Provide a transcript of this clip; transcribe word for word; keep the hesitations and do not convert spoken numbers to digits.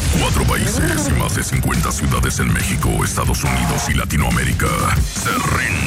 Cuatro países y más de cincuenta ciudades en México, Estados Unidos y Latinoamérica se rinden.